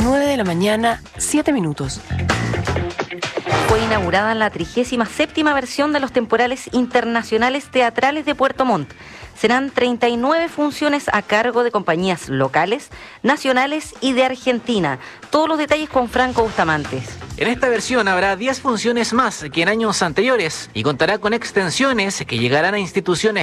9 de la mañana, 7 minutos. Fue inaugurada la 37ª versión de los temporales internacionales teatrales de Puerto Montt. Serán 39 funciones a cargo de compañías locales, nacionales y de Argentina. Todos los detalles con Franco Bustamantes. En esta versión habrá 10 funciones más que en años anteriores y contará con extensiones que llegarán a instituciones